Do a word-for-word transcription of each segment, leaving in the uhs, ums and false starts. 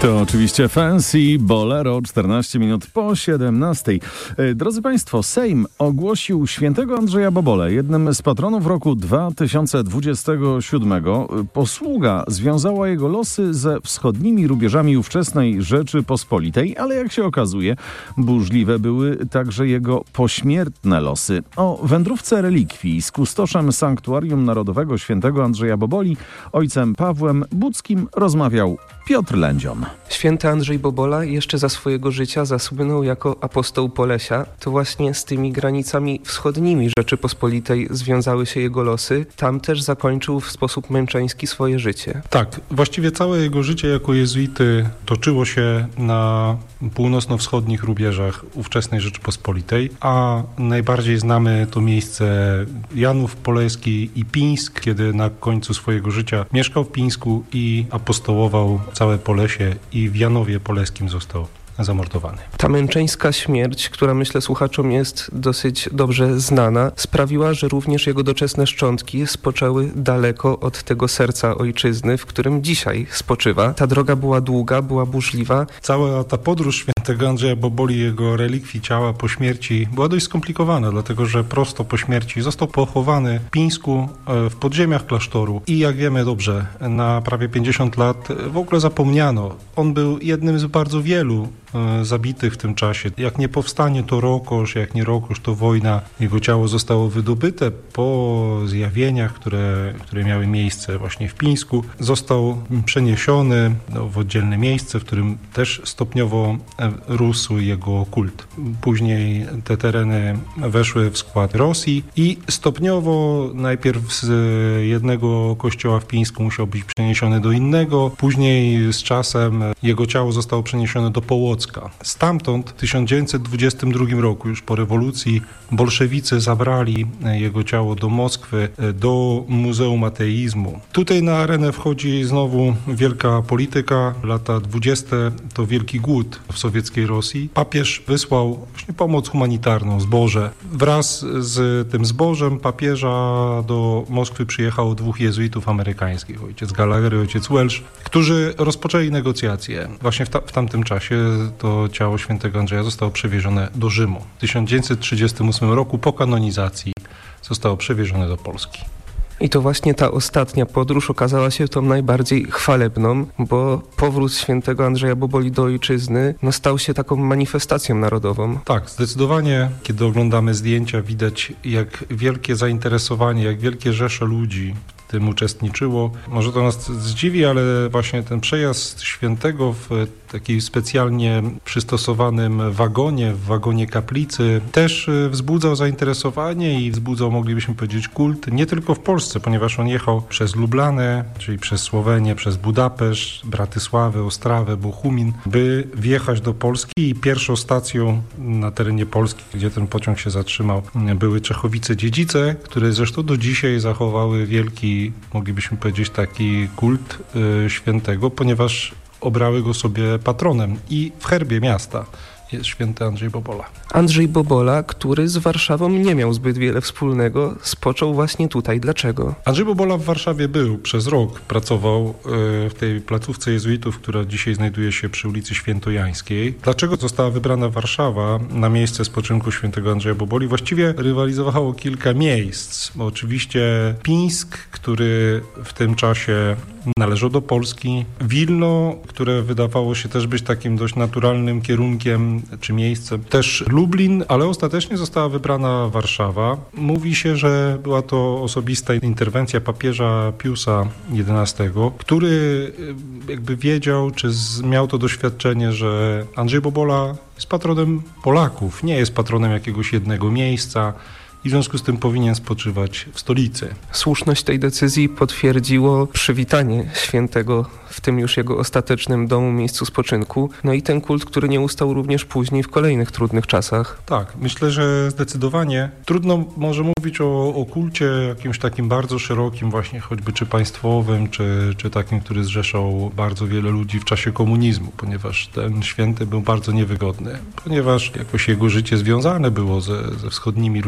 To oczywiście Fancy Bolero, czternaście minut po siedemnastej. Drodzy Państwo, Sejm ogłosił świętego Andrzeja Bobolę jednym z patronów roku dwa tysiące dwudziestego siódmego. Posługa związała jego losy ze wschodnimi rubieżami ówczesnej Rzeczypospolitej, ale jak się okazuje, burzliwe były także jego pośmiertne losy. O wędrówce relikwii z kustoszem Sanktuarium Narodowego świętego Andrzeja Boboli, ojcem Pawłem Budzkim, rozmawiał Piotr Lędzion. Święty Andrzej Bobola jeszcze za swojego życia zasłynął jako apostoł Polesia. To właśnie z tymi granicami wschodnimi Rzeczypospolitej związały się jego losy. Tam też zakończył w sposób męczeński swoje życie. Tak, właściwie całe jego życie jako jezuity toczyło się na północno-wschodnich rubieżach ówczesnej Rzeczypospolitej, a najbardziej znamy to miejsce Janów Poleski i Pińsk, kiedy na końcu swojego życia mieszkał w Pińsku i apostołował całe Polesie i w Janowie Poleskim został zamordowany. Ta męczeńska śmierć, która myślę słuchaczom jest dosyć dobrze znana, sprawiła, że również jego doczesne szczątki spoczęły daleko od tego serca ojczyzny, w którym dzisiaj spoczywa. Ta droga była długa, była burzliwa. Cała ta podróż świętego Andrzeja Boboli, jego relikwii ciała po śmierci była dość skomplikowana, dlatego że prosto po śmierci został pochowany w Pińsku, w podziemiach klasztoru i jak wiemy dobrze, na prawie pięćdziesiąt lat w ogóle zapomniano. On był jednym z bardzo wielu zabitych w tym czasie. Jak nie powstanie, to rokosz, jak nie rokosz, to wojna. Jego ciało zostało wydobyte po zjawieniach, które, które miały miejsce właśnie w Pińsku. Został przeniesiony no, w oddzielne miejsce, w którym też stopniowo rósł jego kult. Później te tereny weszły w skład Rosji i stopniowo najpierw z jednego kościoła w Pińsku musiał być przeniesiony do innego. Później z czasem jego ciało zostało przeniesione do Połocka. Stamtąd w tysiąc dziewięćset dwudziestym drugim roku, już po rewolucji, bolszewicy zabrali jego ciało do Moskwy, do Muzeum Ateizmu. Tutaj na arenę wchodzi znowu wielka polityka. Lata dwudzieste to wielki głód w sowieckiej Rosji. Papież wysłał właśnie pomoc humanitarną, zboże. Wraz z tym zbożem papieża do Moskwy przyjechało dwóch jezuitów amerykańskich, ojciec Gallagher i ojciec Welsh, którzy rozpoczęli negocjacje. Właśnie w, ta, w tamtym czasie to ciało świętego Andrzeja zostało przewiezione do Rzymu. W tysiąc dziewięćset trzydziestym ósmym roku po kanonizacji zostało przewiezione do Polski. I to właśnie ta ostatnia podróż okazała się tą najbardziej chwalebną, bo powrót świętego Andrzeja Boboli do ojczyzny no, stał się taką manifestacją narodową. Tak, zdecydowanie, kiedy oglądamy zdjęcia, widać jak wielkie zainteresowanie, jak wielkie rzesze ludzi w tym uczestniczyło. Może to nas zdziwi, ale właśnie ten przejazd świętego w takim specjalnie przystosowanym wagonie, w wagonie kaplicy, też wzbudzał zainteresowanie i wzbudzał, moglibyśmy powiedzieć, kult nie tylko w Polsce, ponieważ on jechał przez Lublanę, czyli przez Słowenię, przez Budapeszt, Bratysławę, Ostrawę, Bochumin, by wjechać do Polski i pierwszą stacją na terenie Polski, gdzie ten pociąg się zatrzymał, były Czechowice-Dziedzice, które zresztą do dzisiaj zachowały wielki, moglibyśmy powiedzieć, taki kult y, świętego, ponieważ obrały go sobie patronem i w herbie miasta jest święty Andrzej Bobola. Andrzej Bobola, który z Warszawą nie miał zbyt wiele wspólnego, spoczął właśnie tutaj. Dlaczego? Andrzej Bobola w Warszawie był przez rok, pracował w tej placówce jezuitów, która dzisiaj znajduje się przy ulicy Świętojańskiej. Dlaczego została wybrana Warszawa na miejsce spoczynku świętego Andrzeja Boboli? Właściwie rywalizowało kilka miejsc. Oczywiście Pińsk, który w tym czasie należał do Polski. Wilno, które wydawało się też być takim dość naturalnym kierunkiem czy miejscem. Też Lublin, ale ostatecznie została wybrana Warszawa. Mówi się, że była to osobista interwencja papieża Piusa jedenastego, który jakby wiedział, czy miał to doświadczenie, że Andrzej Bobola jest patronem Polaków, nie jest patronem jakiegoś jednego miejsca i w związku z tym powinien spoczywać w stolicy. Słuszność tej decyzji potwierdziło przywitanie świętego w tym już jego ostatecznym domu, miejscu spoczynku. No i ten kult, który nie ustał również później w kolejnych trudnych czasach. Tak, myślę, że zdecydowanie trudno może mówić o, o kulcie jakimś takim bardzo szerokim, właśnie choćby czy państwowym, czy, czy takim, który zrzeszał bardzo wiele ludzi w czasie komunizmu, ponieważ ten święty był bardzo niewygodny, ponieważ jakoś jego życie związane było ze, ze wschodnimi rubieżami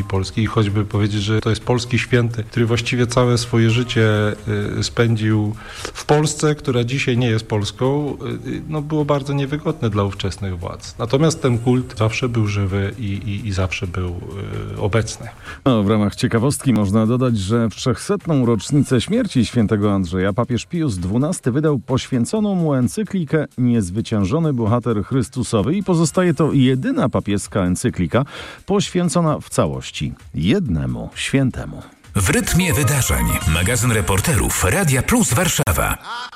ziemi polskiej i choćby powiedzieć, że to jest polski święty, który właściwie całe swoje życie spędził w Polsce, która dzisiaj nie jest Polską, no było bardzo niewygodne dla ówczesnych władz. Natomiast ten kult zawsze był żywy i, i, i zawsze był obecny. No, w ramach ciekawostki można dodać, że w trzechsetną rocznicę śmierci świętego Andrzeja papież Pius dwunasty wydał poświęconą mu encyklikę Niezwyciężony bohater Chrystusowy i pozostaje to jedyna papieska encyklika poświęcona w całości jednemu świętemu. W rytmie wydarzeń. Magazyn reporterów Radia Plus Warszawa.